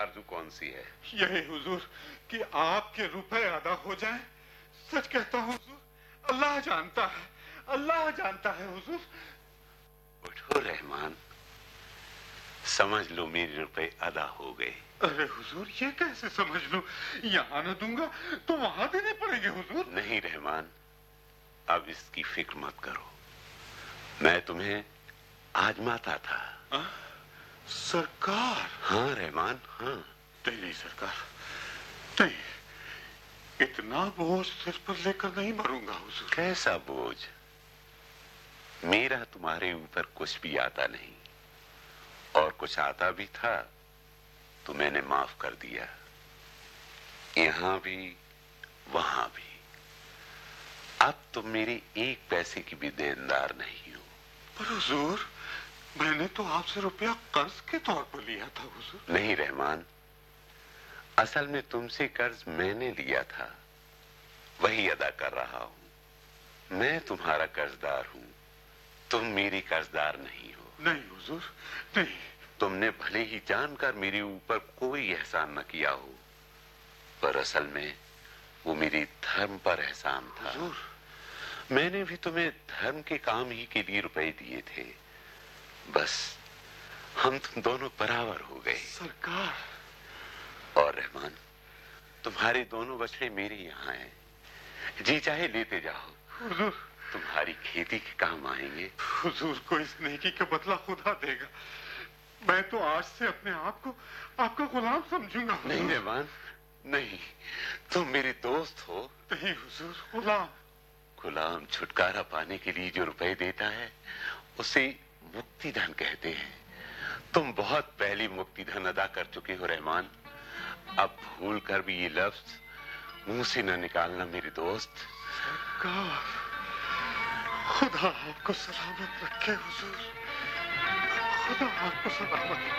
आरज़ू कौन सी है? यही हुजूर कि आपके रुपए अदा हो जाएं। सच कहता हूँ हुजूर, अल्लाह जानता है, अल्लाह जानता है हुजूर। उठो रहमान, समझ लो मेरे रुपए अदा हो गए। अरे हुजूर, ये कैसे समझ लूं? यहाँ न दूंगा तो वहां देने पड़ेंगे हुजूर। नहीं रहमान, अब इसकी फिक्र मत करो। मैं तुम्हें आजमाता था। सरकार? हाँ रहमान, हाँ। नहीं सरकार, नहीं, इतना बोझ सिर पर लेकर नहीं मरूंगा हुजूर। कैसा बोझ? मेरा तुम्हारे ऊपर कुछ भी आता नहीं, और कुछ आता भी था तो मैंने माफ कर दिया, यहां भी वहां भी। अब तुम मेरी एक पैसे की भी देनदार नहीं हो। पर हुजूर, मैंने तो आपसे रुपया कर्ज के तौर पर लिया था हुजूर। नहीं रहमान, असल में तुमसे कर्ज मैंने लिया था, वही अदा कर रहा हूं। मैं तुम्हारा कर्जदार हूं, तुम मेरी कर्जदार नहीं हो। नहीं हुजूर, नहीं। तुमने भले ही जानकर मेरे ऊपर कोई एहसान न किया हो, पर असल में वो मेरे धर्म पर एहसान था। हुजूर, मैंने भी तुम्हें धर्म के काम ही के लिए रुपए दिए थे, बस हम तुम दोनों बराबर हो गए। सरकार। और रहमान, तुम्हारे दोनों बछड़े मेरे यहाँ हैं, जी चाहे लेते जाओ। हुजूर, तुम्हारी खेती के काम आएंगे। हुजूर को इस नेकी का बदला खुदा देगा। मैं तो आज से अपने आप को आपका गुलाम समझूंगा। नहीं रहमान, नहीं, तुम मेरे दोस्त हो। नहीं हुजूर, गुलाम। गुलाम छुटकारा पाने के लिए जो रुपए देता है उसे मुक्ति धन कहते हैं। तुम बहुत पहले मुक्ति धन अदा कर चुके हो रहमान, अब भूल कर भी ये लफ्ज मुंह से न निकालना मेरे दोस्त। सरकार, खुदा आपको सलामत रखे हुजूर, खुदा आपको सलामत रखे।